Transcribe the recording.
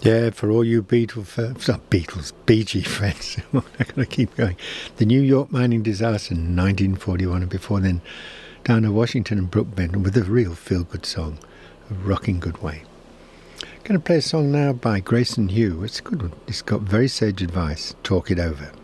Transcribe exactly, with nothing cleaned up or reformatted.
Yeah, for all you Beatles, fans, not Beatles, Bee Gee friends. I'm going to keep going. The New York mining disaster in nineteen forty-one, and before then, down to Washington and Brookbend with a real feel-good song, A Rocking Good Way. Going to play a song now by Grayson Hugh. It's a good one. It's got very sage advice. Talk It Over.